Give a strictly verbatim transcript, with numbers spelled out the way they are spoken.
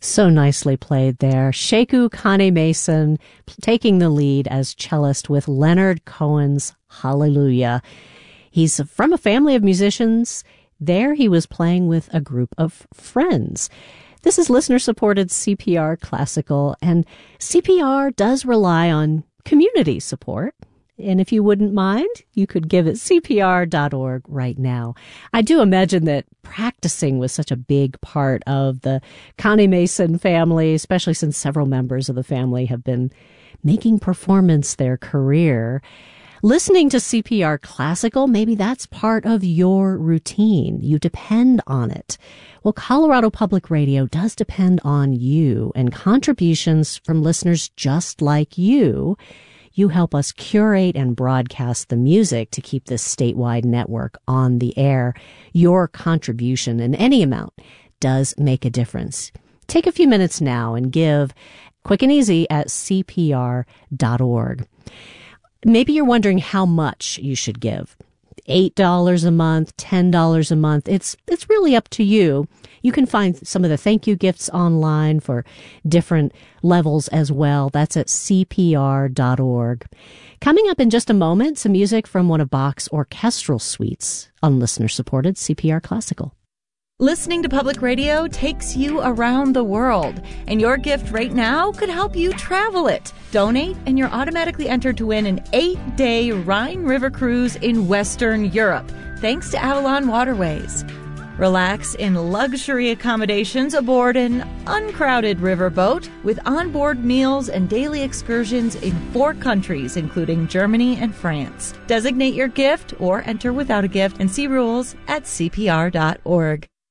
So nicely played there. Sheku Kane-Mason taking the lead as cellist with Leonard Cohen's Hallelujah. He's from a family of musicians. There he was playing with a group of friends. This is listener-supported C P R Classical, and C P R does rely on community support. And if you wouldn't mind, you could give at C P R dot org right now. I do imagine that practicing was such a big part of the Kane-Mason family, especially since several members of the family have been making performance their career. Listening to C P R Classical, maybe that's part of your routine. You depend on it. Well, Colorado Public Radio does depend on you and contributions from listeners just like you. You help us curate and broadcast the music to keep this statewide network on the air. Your contribution in any amount does make a difference. Take a few minutes now and give quick and easy at C P R dot org. Maybe you're wondering how much you should give. eight dollars a month, ten dollars a month. It's it's really up to you. You can find some of the thank you gifts online for different levels as well. That's at C P R dot org. Coming up in just a moment, some music from one of Bach's orchestral suites on listener-supported C P R Classical. Listening to public radio takes you around the world, and your gift right now could help you travel it. Donate, and you're automatically entered to win an eight-day Rhine River cruise in Western Europe, thanks to Avalon Waterways. Relax in luxury accommodations aboard an uncrowded riverboat with onboard meals and daily excursions in four countries, including Germany and France. Designate your gift or enter without a gift and see rules at C P R dot org.